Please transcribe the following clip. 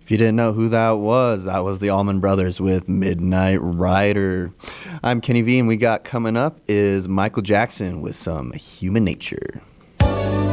If you didn't know who that was the Allman Brothers with Midnight Rider. I'm Kenny V, and we got coming up is Michael Jackson with some Human Nature.